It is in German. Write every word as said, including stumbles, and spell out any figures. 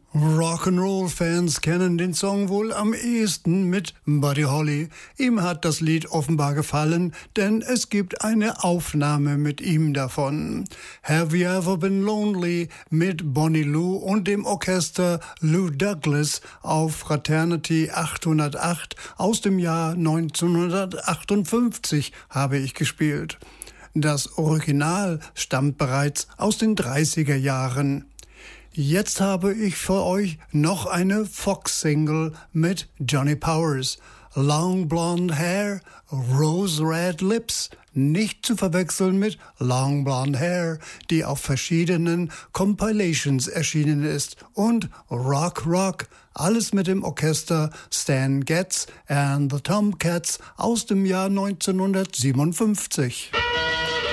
Rock'n'Roll-Fans kennen den Song wohl am ehesten mit Buddy Holly. Ihm hat das Lied offenbar gefallen, denn es gibt eine Aufnahme mit ihm davon. Have You Ever Been Lonely mit Bonnie Lou und dem Orchester Lou Douglas auf Fraternity achthundertacht aus dem Jahr neunzehnhundertachtundfünfzig habe ich gespielt. Das Original stammt bereits aus den dreißiger Jahren. Jetzt habe ich für euch noch eine Fox-Single mit Johnny Powers. Long Blonde Hair, Rose Red Lips. Nicht zu verwechseln mit Long Blonde Hair, die auf verschiedenen Compilations erschienen ist. Und Rock Rock, alles mit dem Orchester Stan Getz and the Tomcats aus dem Jahr neunzehnhundertsiebenundfünfzig.